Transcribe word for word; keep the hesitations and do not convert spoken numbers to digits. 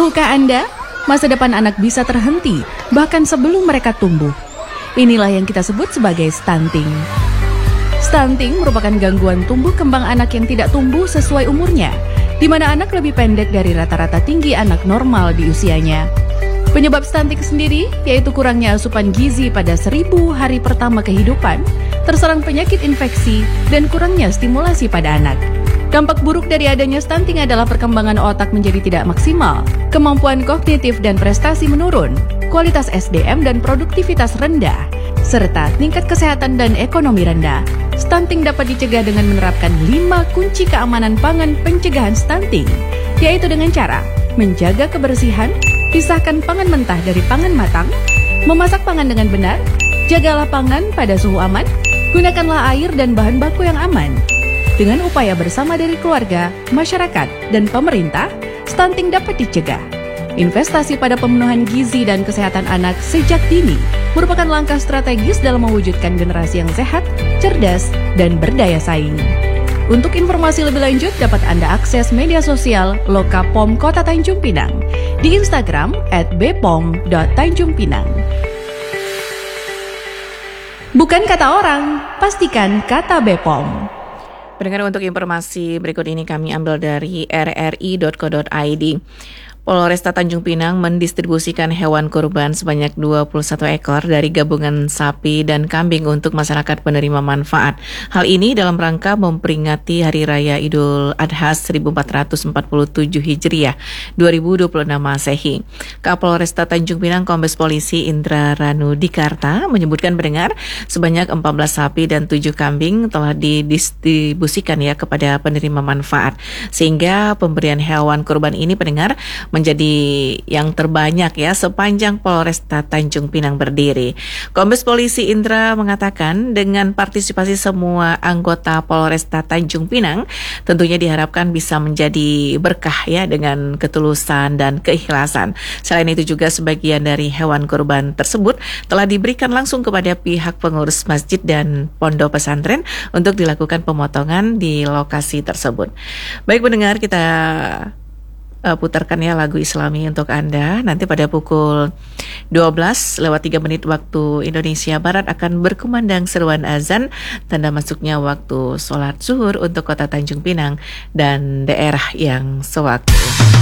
Tahukah Anda, masa depan anak bisa terhenti bahkan sebelum mereka tumbuh. Inilah yang kita sebut sebagai stunting. Stunting merupakan gangguan tumbuh kembang anak yang tidak tumbuh sesuai umurnya, di mana anak lebih pendek dari rata-rata tinggi anak normal di usianya. Penyebab stunting sendiri yaitu kurangnya asupan gizi pada seribu hari pertama kehidupan, terserang penyakit infeksi, dan kurangnya stimulasi pada anak. Dampak buruk dari adanya stunting adalah perkembangan otak menjadi tidak maksimal, kemampuan kognitif dan prestasi menurun, kualitas S D M dan produktivitas rendah, serta tingkat kesehatan dan ekonomi rendah. Stunting dapat dicegah dengan menerapkan lima kunci keamanan pangan pencegahan stunting, yaitu dengan cara menjaga kebersihan, pisahkan pangan mentah dari pangan matang, memasak pangan dengan benar, jagalah pangan pada suhu aman, gunakanlah air dan bahan baku yang aman. Dengan upaya bersama dari keluarga, masyarakat, dan pemerintah, stunting dapat dicegah. Investasi pada pemenuhan gizi dan kesehatan anak sejak dini merupakan langkah strategis dalam mewujudkan generasi yang sehat, cerdas, dan berdaya saing. Untuk informasi lebih lanjut, dapat Anda akses media sosial Loka P O M Kota Tanjung Pinang di Instagram at b pom dot tanjung pinang. Bukan kata orang, pastikan kata B P O M. Pendengar, untuk informasi berikut ini kami ambil dari r r i dot co dot i d. Polresta Tanjung Pinang mendistribusikan hewan kurban sebanyak dua puluh satu ekor dari gabungan sapi dan kambing untuk masyarakat penerima manfaat. Hal ini dalam rangka memperingati Hari Raya Idul Adha seribu empat ratus empat puluh tujuh Hijriah dua ribu dua puluh enam Masehi. Kapolresta Tanjung Pinang Kombes Polisi Indra Ranudikarta menyebutkan pendengar sebanyak empat belas sapi dan tujuh kambing telah didistribusikan ya kepada penerima manfaat, sehingga pemberian hewan kurban ini pendengar menjadi yang terbanyak ya sepanjang Polresta Tanjung Pinang berdiri. Kombes Polisi Indra mengatakan dengan partisipasi semua anggota Polresta Tanjung Pinang tentunya diharapkan bisa menjadi berkah ya dengan ketulusan dan keikhlasan. Selain itu juga sebagian dari hewan kurban tersebut telah diberikan langsung kepada pihak pengurus masjid dan pondok pesantren untuk dilakukan pemotongan di lokasi tersebut. Baik pendengar, kita Uh, putarkan ya lagu Islami untuk Anda. Nanti pada pukul dua belas lewat tiga menit waktu Indonesia Barat akan berkumandang seruan azan, tanda masuknya waktu sholat zuhur untuk kota Tanjung Pinang dan daerah yang sewaktu.